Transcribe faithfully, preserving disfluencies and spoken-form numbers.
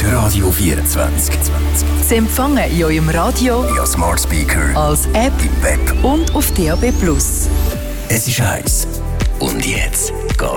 ist Radio vierundzwanzig. Sie empfangen in eurem Radio, via Smart Speaker, als App im Web und auf D A B plus. Es ist heiß. Und jetzt